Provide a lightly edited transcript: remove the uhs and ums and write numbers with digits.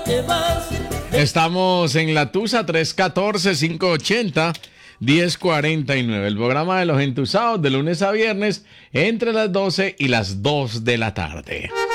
Estamos en La Tusa 314-580-1049, el programa de los entusados de lunes a viernes entre las 12 y las 2 de la tarde.